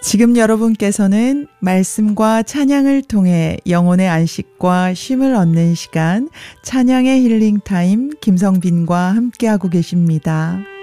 지금 여러분께서는 말씀과 찬양을 통해 영혼의 안식과 쉼을 얻는 시간, 찬양의 힐링타임 김성빈과 함께하고 계십니다.